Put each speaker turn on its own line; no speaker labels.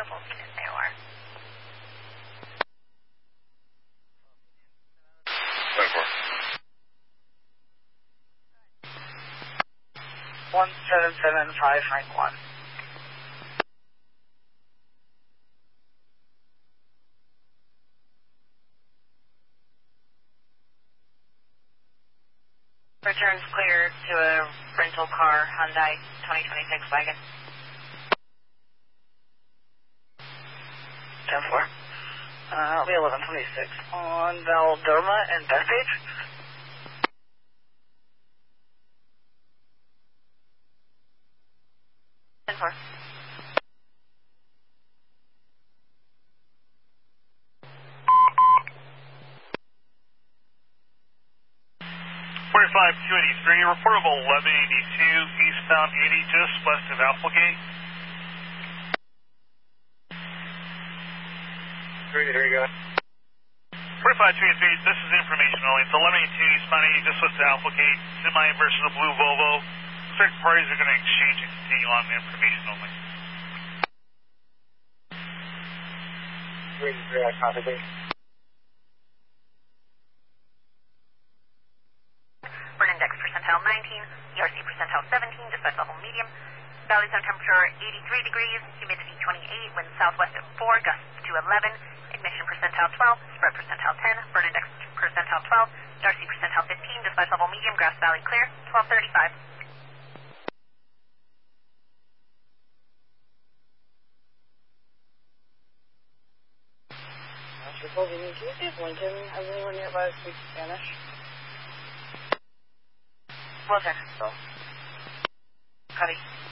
moving in AOR.
Over.
177591.
Returns clear to a rental car Hyundai 2026 wagon.
10-4. I'll be 1126 on Valdoma and Bethpage.
For
45-283, reportable 1182, eastbound 80, just west of Applegate.
3 go.
45-283, this is information only. It's 1182, eastbound 80, just west of Applegate, semi-version of blue Volvo. Certain parties are going to exchange and continue on the information only.
3 copy, please.
burn index percentile 19, ERC percentile 17, dispatch level medium. Valley zone temperature 83 degrees, humidity 28, wind southwest at 4, gusts to 11, ignition percentile 12, spread percentile 10, burn index percentile 12, ERC percentile 15, dispatch level medium, Grass Valley clear, 1235.
Reporting in Tuesday, Lincoln. Has anyone nearby speak Spanish?
Will, sir.
So.
Copy.